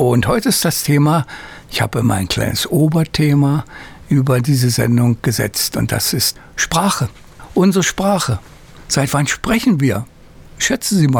Und heute ist das Thema, ich habe immer ein kleines Oberthema über diese Sendung gesetzt und das ist Sprache. Unsere Sprache. Seit wann sprechen wir? Schätzen Sie mal.